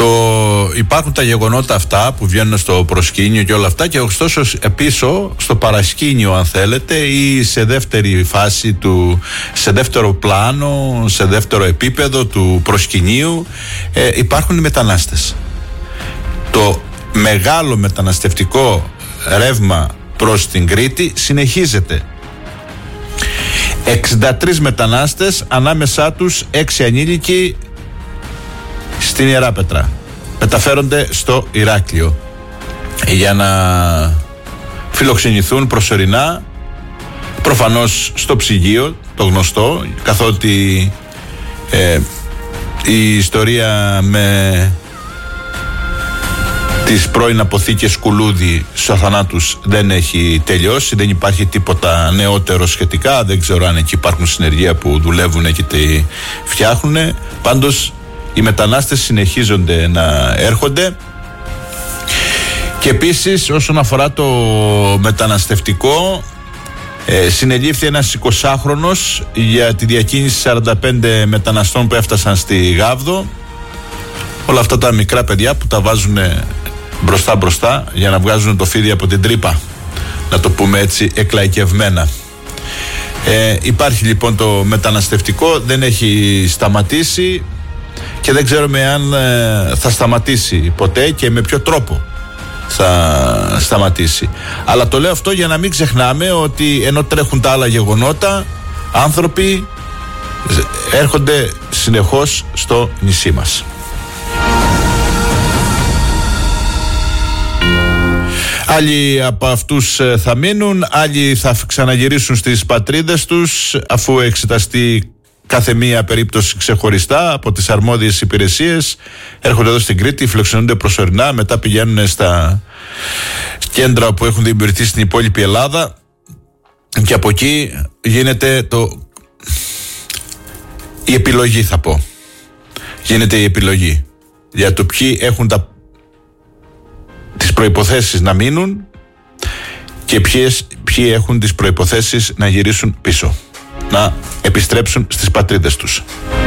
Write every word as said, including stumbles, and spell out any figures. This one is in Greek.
Το, υπάρχουν τα γεγονότα αυτά που βγαίνουν στο προσκήνιο και όλα αυτά, και ωστόσο πίσω στο παρασκήνιο, αν θέλετε, ή σε δεύτερη φάση του, σε δεύτερο πλάνο, σε δεύτερο επίπεδο του προσκυνίου, ε, υπάρχουν οι μετανάστες. Το μεγάλο μεταναστευτικό ρεύμα προς την Κρήτη συνεχίζεται. εξήντα τρεις μετανάστες, ανάμεσά τους έξι ανήλικοι, στην Ιεράπετρα μεταφέρονται στο Ηράκλειο για να φιλοξενηθούν προσωρινά, προφανώς στο ψυγείο, το γνωστό, καθότι ε, η ιστορία με τις πρώην αποθήκες Κουλούδη στους αθανάτους δεν έχει τελειώσει, δεν υπάρχει τίποτα νεότερο σχετικά, δεν ξέρω αν εκεί υπάρχουν συνεργεία που δουλεύουν και τη φτιάχνουν. Πάντως οι μετανάστες συνεχίζονται να έρχονται. Και επίσης, όσον αφορά το μεταναστευτικό, ε, συνελήφθη ένας εικοσάχρονος για τη διακίνηση σαράντα πέντε μεταναστών που έφτασαν στη Γάβδο. Όλα αυτά τα μικρά παιδιά που τα βάζουν μπροστά μπροστά για να βγάζουν το φίδι από την τρύπα, να το πούμε έτσι εκλαϊκευμένα. Ε, υπάρχει λοιπόν το μεταναστευτικό, δεν έχει σταματήσει και δεν ξέρουμε αν ε, θα σταματήσει ποτέ και με ποιο τρόπο θα σταματήσει. Αλλά το λέω αυτό για να μην ξεχνάμε ότι ενώ τρέχουν τα άλλα γεγονότα, άνθρωποι έρχονται συνεχώς στο νησί μας. Άλλοι από αυτούς θα μείνουν, άλλοι θα ξαναγυρίσουν στις πατρίδες τους αφού εξεταστεί κάθε μία περίπτωση ξεχωριστά από τις αρμόδιες υπηρεσίες. Έρχονται εδώ στην Κρήτη, φιλοξενούνται προσωρινά, μετά πηγαίνουν στα κέντρα που έχουν δημιουργηθεί στην υπόλοιπη Ελλάδα και από εκεί γίνεται το... η επιλογή, θα πω. Γίνεται η επιλογή για το ποιοι έχουν τα... τις προϋποθέσεις να μείνουν και ποιες, ποιοι έχουν τις προϋποθέσεις να γυρίσουν πίσω, να επιστρέψουν στις πατρίδες τους.